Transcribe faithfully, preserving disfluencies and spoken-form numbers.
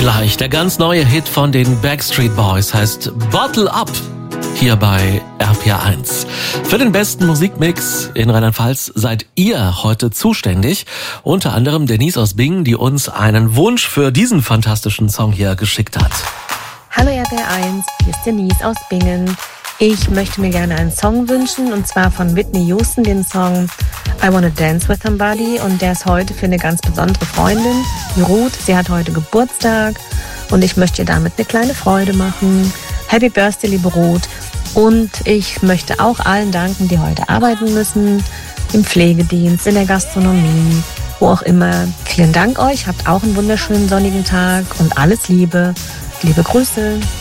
gleich. Der ganz neue Hit von den Backstreet Boys heißt Bottle Up. Hier bei R P R eins. Für den besten Musikmix in Rheinland-Pfalz seid ihr heute zuständig. Unter anderem Denise aus Bingen, die uns einen Wunsch für diesen fantastischen Song hier geschickt hat. Hallo R P R eins, hier ist Denise aus Bingen. Ich möchte mir gerne einen Song wünschen, und zwar von Whitney Houston, den Song I Wanna Dance With Somebody. Und der ist heute für eine ganz besondere Freundin, die Ruth. Sie hat heute Geburtstag und ich möchte ihr damit eine kleine Freude machen. Happy Birthday, liebe Ruth. Und ich möchte auch allen danken, die heute arbeiten müssen, im Pflegedienst, in der Gastronomie, wo auch immer. Vielen Dank euch, habt auch einen wunderschönen sonnigen Tag und alles Liebe. Liebe Grüße.